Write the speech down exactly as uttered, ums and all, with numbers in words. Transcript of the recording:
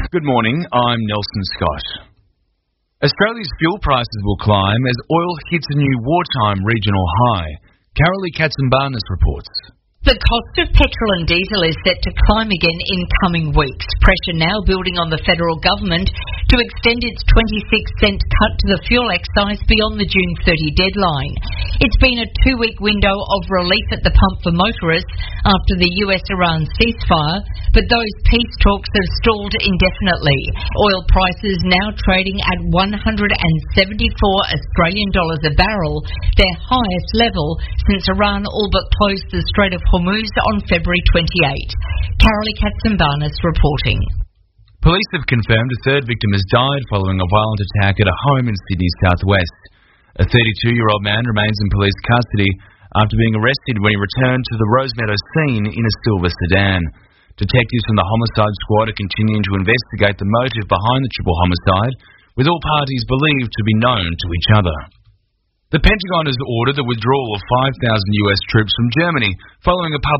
Good morning, I'm Nelson Scott. Australia's fuel prices will climb as oil hits a new wartime regional high. Carolee Katsimbarnis reports. The cost of petrol and diesel is set to climb again in coming weeks. Pressure now building on the federal government to extend its twenty-six cent cut to the fuel excise beyond the June thirtieth deadline. It's been a two-week window of relief at the pump for motorists after the U S-Iran ceasefire, but those peace talks have stalled indefinitely. Oil prices now trading at one hundred seventy-four Australian dollars a barrel, their highest level since Iran all but closed the Strait of Hormuz on February twenty-eighth. Carolee Katsimbarnis reporting. Police have confirmed a third victim has died following a violent attack at a home in Sydney's southwest. A thirty-two-year-old man remains in police custody after being arrested when he returned to the Rosemeadow scene in a silver sedan. Detectives from the homicide squad are continuing to investigate the motive behind the triple homicide, with all parties believed to be known to each other. The Pentagon has ordered the withdrawal of five thousand U S troops from Germany following a public